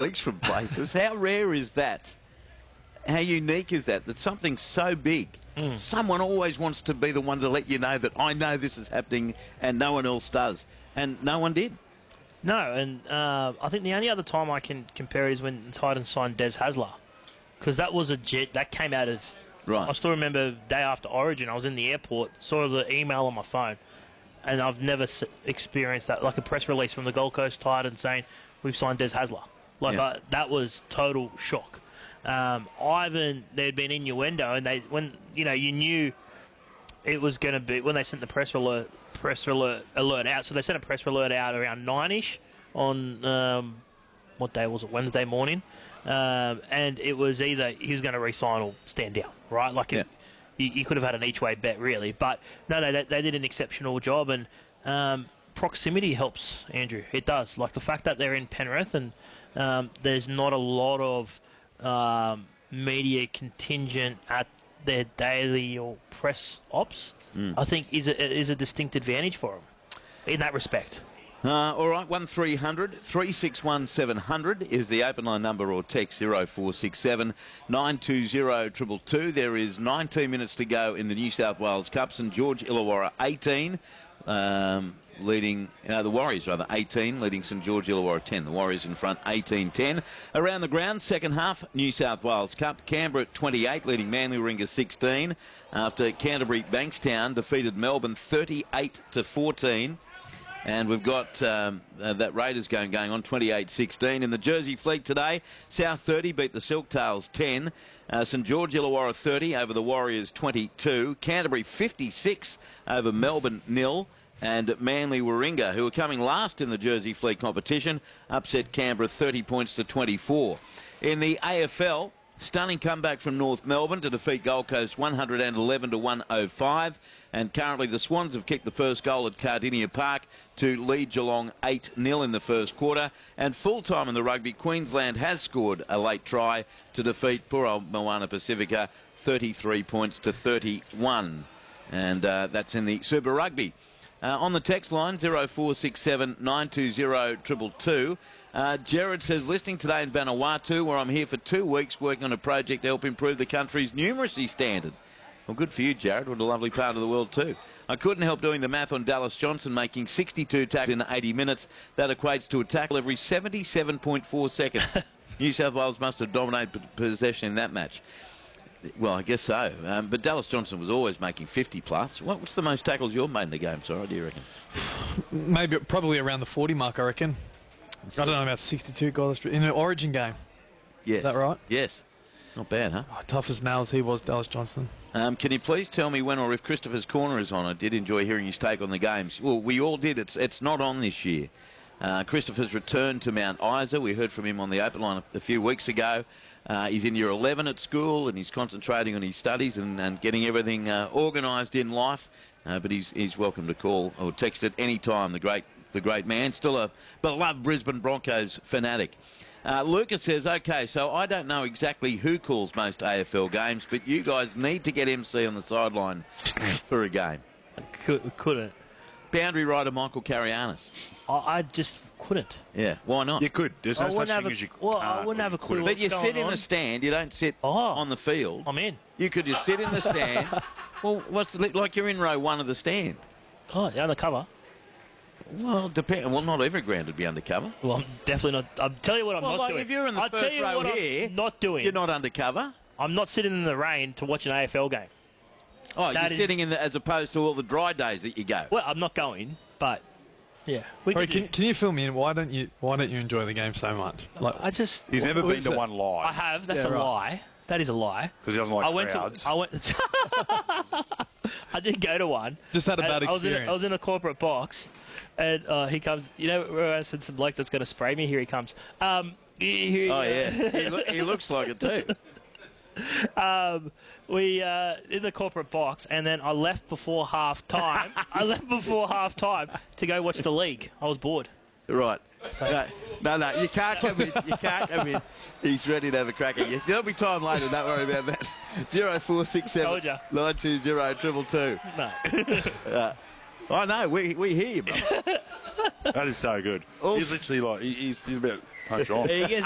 weeks from places. How rare is that? How unique is that? That something so big, someone always wants to be the one to let you know that I know this is happening and no one else does. And no one did. No, and I think the only other time I can compare is when the Titans signed Des Hasler, because that was a jet that came out of. Right. I still remember day after Origin, I was in the airport, saw the email on my phone, and I've never experienced that, like a press release from the Gold Coast Titans saying we've signed Des Hasler. That was total shock. Ivan, there'd been innuendo, and you knew it was going to be when they sent the press alert out. So they sent a press alert out around 9ish on what day was it? Wednesday morning, and it was either he was going to re-sign or stand down. Right, you could have had an each-way bet really, but no, they did an exceptional job, and proximity helps, Andrew. It does. Like the fact that they're in Penrith and there's not a lot of media contingent at their daily or press ops, I think is a distinct advantage for them in that respect. All right, 1300 361 700 is the open line number, or text 0467 920 222. There is 19 minutes to go in the New South Wales Cup. St George Illawarra 18, leading the Warriors, rather, 18, leading St George Illawarra 10. The Warriors in front, 18-10. Around the ground, second half, New South Wales Cup. Canberra at 28, leading Manly Warringah 16, after Canterbury Bankstown defeated Melbourne 38-14. And we've got that Raiders going on, 28-16. In the Jersey Fleet today, South 30 beat the Silktails 10. St George Illawarra 30 over the Warriors 22. Canterbury 56 over Melbourne 0. And Manly Warringah, who are coming last in the Jersey Fleet competition, upset Canberra 30 points to 24. In the AFL, stunning comeback from North Melbourne to defeat Gold Coast 111-105. And currently the Swans have kicked the first goal at Cardinia Park to lead Geelong 8-0 in the first quarter. And full-time in the rugby, Queensland has scored a late try to defeat poor old Moana Pacifica 33 points to 31. And that's in the Super Rugby. On the text line, 0467 920 222. Jared says, listening today in Vanuatu, where I'm here for 2 weeks working on a project to help improve the country's numeracy standard. Well, good for you, Jared. What a lovely part of the world, too. I couldn't help doing the math on Dallas Johnson making 62 tackles in 80 minutes. That equates to a tackle every 77.4 seconds. New South Wales must have dominated possession in that match. Well, I guess so. But Dallas Johnson was always making 50 plus. What's the most tackles you've made in the game, Sorry, do you reckon? Probably around the 40 mark, I reckon. I don't know, about 62 goals in an Origin game. Yes. Is that right? Yes. Not bad, huh? Oh, tough as nails he was, Dallas Johnson. Can you please tell me when or if Christopher's Corner is on? I did enjoy hearing his take on the games. Well, we all did. It's not on this year. Christopher's returned to Mount Isa. We heard from him on the open line a few weeks ago. He's in year 11 at school and he's concentrating on his studies and getting everything organised in life. But he's welcome to call or text at any time. The great man, still a beloved Brisbane Broncos fanatic. Lucas says, okay, so I don't know exactly who calls most AFL games, but you guys need to get MC on the sideline for a game. Couldn't. Boundary rider Michael Carianis. I just couldn't. Yeah, why not? You could. There's no such thing as you Well, I wouldn't have a clue. But you sit in the stand, you don't sit on the field. I'm in. You could just sit in the stand. Well, like you're in row 1 of the stand. Oh, you're undercover. Well, Well, not every ground would be undercover. Well, I'm definitely not. I'll tell you what I'm not doing. If you're in the first row here, I'm not doing. You're not undercover. I'm not sitting in the rain to watch an AFL game. Oh, you're sitting in as opposed to all the dry days that you go. Well, I'm not going, but yeah. Sorry, can you fill me in? Why don't you enjoy the game so much? He's never been to one live. I have. That's a lie. That is a lie. Because he doesn't like crowds. I did go to one. Just had a bad experience. I was in a corporate box, and he comes. You know where I said some bloke that's going to spray me? Here he comes. Yeah, he looks like it too. We in the corporate box, and then I left before half time. To go watch the league. I was bored. Right. No, you can't come in. You can't come in. He's ready to have a crack at you. There'll be time later, don't worry about that. 0467 920 222. No. I know, we hear you, bro. That is so good. He's literally like, he's about punch on. He gets